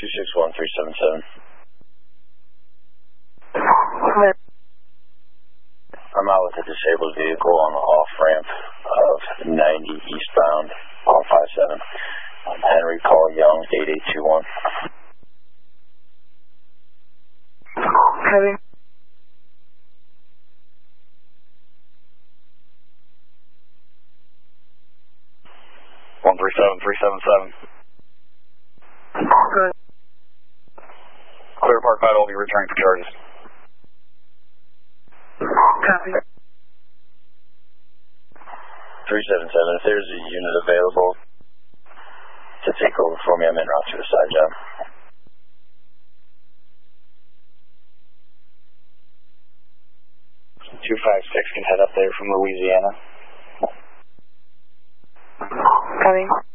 261377. I'm out with a disabled vehicle on the off-ramp of 90 eastbound on 57. Henry Call Young, 8821. Heavy. One 37377. Good. Clear Park Vital will be returning for charges. Copy. 377, if there's a unit available to take over for me, I'm en route to a side job. Can head up there from Louisiana. Coming.